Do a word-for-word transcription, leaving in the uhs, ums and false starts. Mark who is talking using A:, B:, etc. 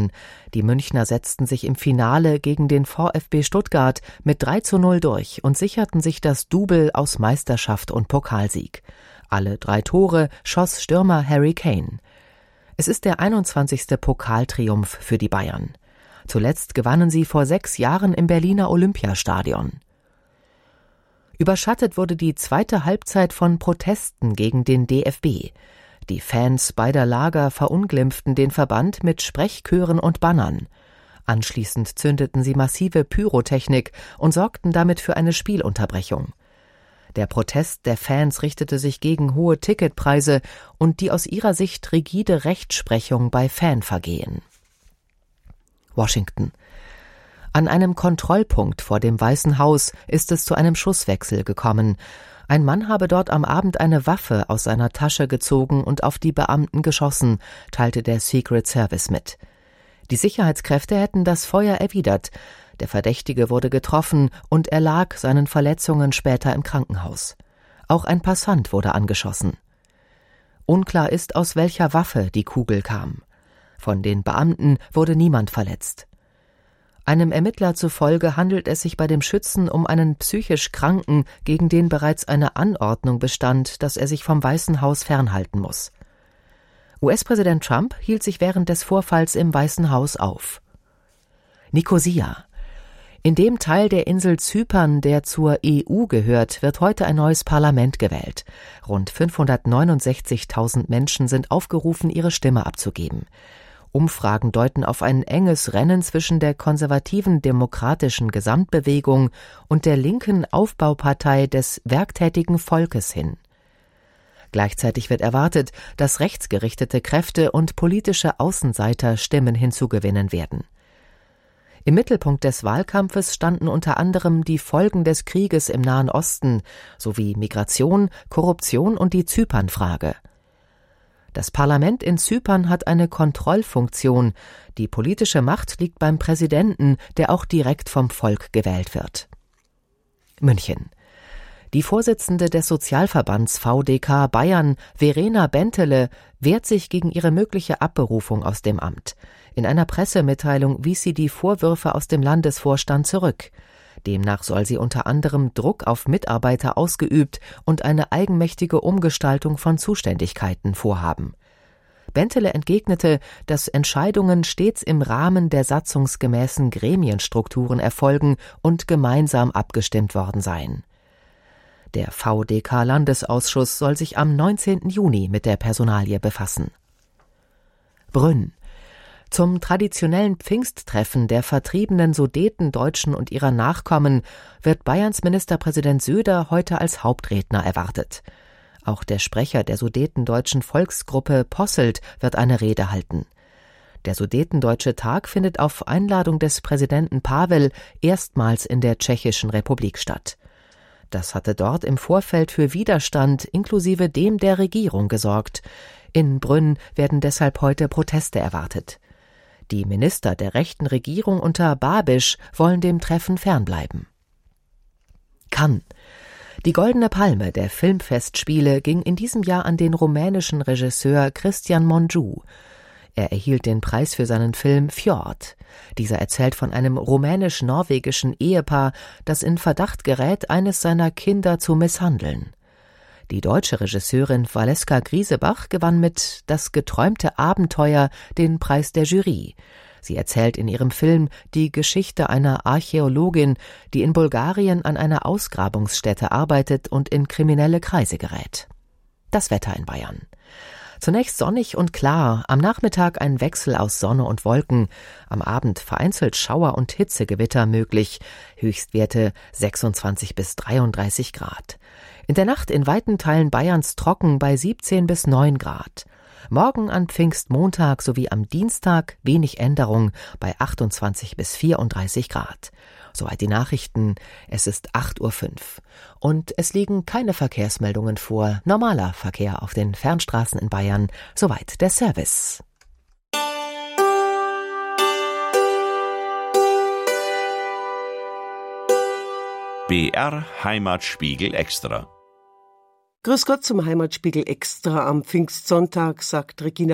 A: gewonnen. Die Münchner setzten sich im Finale gegen den VfB Stuttgart mit drei zu null durch und sicherten sich das Double aus Meisterschaft und Pokalsieg. Alle drei Tore schoss Stürmer Harry Kane. Es ist der einundzwanzigste Pokaltriumph für die Bayern. Zuletzt gewannen sie vor sechs Jahren im Berliner Olympiastadion. Überschattet wurde die zweite Halbzeit von Protesten gegen den D F B. Die Fans beider Lager verunglimpften den Verband mit Sprechchören und Bannern. Anschließend zündeten sie massive Pyrotechnik und sorgten damit für eine Spielunterbrechung. Der Protest der Fans richtete sich gegen hohe Ticketpreise und die aus ihrer Sicht rigide Rechtsprechung bei Fanvergehen. Washington. An einem Kontrollpunkt vor dem Weißen Haus ist es zu einem Schusswechsel gekommen. Ein Mann habe dort am Abend eine Waffe aus seiner Tasche gezogen und auf die Beamten geschossen, teilte der Secret Service mit. Die Sicherheitskräfte hätten das Feuer erwidert. Der Verdächtige wurde getroffen und erlag seinen Verletzungen später im Krankenhaus. Auch ein Passant wurde angeschossen. Unklar ist, aus welcher Waffe die Kugel kam. Von den Beamten wurde niemand verletzt. Einem Ermittler zufolge handelt es sich bei dem Schützen um einen psychisch Kranken, gegen den bereits eine Anordnung bestand, dass er sich vom Weißen Haus fernhalten muss. U S-Präsident Trump hielt sich während des Vorfalls im Weißen Haus auf. Nikosia. In dem Teil der Insel Zypern, der zur E U gehört, wird heute ein neues Parlament gewählt. Rund fünfhundertneunundsechzigtausend Menschen sind aufgerufen, ihre Stimme abzugeben. Umfragen deuten auf ein enges Rennen zwischen der konservativen demokratischen Gesamtbewegung und der linken Aufbaupartei des werktätigen Volkes hin. Gleichzeitig wird erwartet, dass rechtsgerichtete Kräfte und politische Außenseiter Stimmen hinzugewinnen werden. Im Mittelpunkt des Wahlkampfes standen unter anderem die Folgen des Krieges im Nahen Osten sowie Migration, Korruption und die Zypernfrage. Das Parlament in Zypern hat eine Kontrollfunktion. Die politische Macht liegt beim Präsidenten, der auch direkt vom Volk gewählt wird. München. Die Vorsitzende des Sozialverbands V D K Bayern, Verena Bentele, wehrt sich gegen ihre mögliche Abberufung aus dem Amt. In einer Pressemitteilung wies sie die Vorwürfe aus dem Landesvorstand zurück. Demnach soll sie unter anderem Druck auf Mitarbeiter ausgeübt und eine eigenmächtige Umgestaltung von Zuständigkeiten vorhaben. Bentele entgegnete, dass Entscheidungen stets im Rahmen der satzungsgemäßen Gremienstrukturen erfolgen und gemeinsam abgestimmt worden seien. Der V D K-Landesausschuss soll sich am neunzehnten Juni mit der Personalie befassen. Brünn. Zum traditionellen Pfingsttreffen der vertriebenen Sudetendeutschen und ihrer Nachkommen wird Bayerns Ministerpräsident Söder heute als Hauptredner erwartet. Auch der Sprecher der sudetendeutschen Volksgruppe Posselt wird eine Rede halten. Der Sudetendeutsche Tag findet auf Einladung des Präsidenten Pavel erstmals in der Tschechischen Republik statt. Das hatte dort im Vorfeld für Widerstand inklusive dem der Regierung gesorgt. In Brünn werden deshalb heute Proteste erwartet. Die Minister der rechten Regierung unter Babiš wollen dem Treffen fernbleiben. Cannes. Die Goldene Palme der Filmfestspiele ging in diesem Jahr an den rumänischen Regisseur Cristian Mungiu. Er erhielt den Preis für seinen Film Fjord. Dieser erzählt von einem rumänisch-norwegischen Ehepaar, das in Verdacht gerät, eines seiner Kinder zu misshandeln. Die deutsche Regisseurin Valeska Griesebach gewann mit »Das geträumte Abenteuer« den Preis der Jury. Sie erzählt in ihrem Film die Geschichte einer Archäologin, die in Bulgarien an einer Ausgrabungsstätte arbeitet und in kriminelle Kreise gerät. Das Wetter in Bayern. Zunächst sonnig und klar, am Nachmittag ein Wechsel aus Sonne und Wolken, am Abend vereinzelt Schauer und Hitzegewitter möglich, Höchstwerte sechsundzwanzig bis dreiunddreißig Grad. In der Nacht in weiten Teilen Bayerns trocken bei siebzehn bis neun Grad. Morgen an Pfingstmontag sowie am Dienstag wenig Änderung bei achtundzwanzig bis vierunddreißig Grad. Soweit die Nachrichten, es ist acht Uhr fünf. Und es liegen keine Verkehrsmeldungen vor. Normaler Verkehr auf den Fernstraßen in Bayern. Soweit der Service.
B: B R Heimatspiegel Extra.
C: Grüß Gott zum Heimatspiegel Extra am Pfingstsonntag, sagt Regina